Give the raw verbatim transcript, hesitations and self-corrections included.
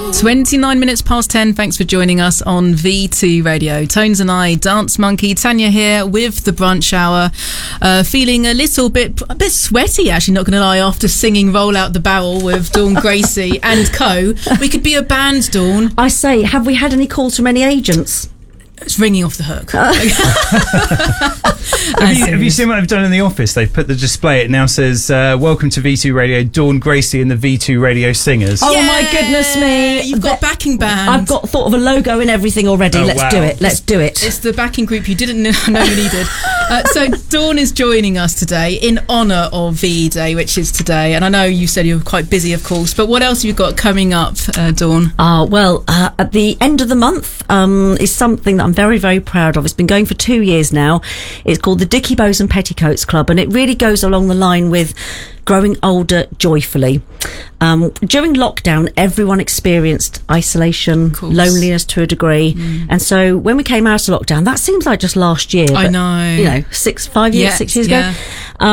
twenty-nine minutes past ten. Thanks for joining us on V two Radio. Tones and I, Dance Monkey. Tanya here with the brunch hour. Uh, feeling a little bit a bit sweaty, actually, not going to lie, after singing Roll Out the Barrel with Dawn Gracie and co. We could be a band, Dawn. I say, have we had any calls from any agents? It's ringing off the hook. Uh. have, you, have you seen what they've done in the office? They've put the display. It now says, uh, welcome to V two Radio, Dawn Gracie and the V two Radio Singers. Oh, yeah, my goodness me. You've got backing band. I've got thought of a logo and everything already. Oh, Let's wow. do it. Let's do it. It's the backing group you didn't know you needed. Uh, so Dawn is joining us today in honour of V E Day, which is today. And I know you said you're quite busy, of course, but what else have you got coming up, uh, Dawn? Ah, well, uh, at the end of the month um, is something that I'm very, very proud of. It's been going for two years now. It's called the Dicky Bows and Petticoats Club, and it really goes along the line with growing older joyfully. Um, during lockdown, everyone experienced isolation, loneliness to a degree. Mm. And so when we came out of lockdown, that seems like just last year. I know. You know, six, five years, yeah, six years yeah. ago.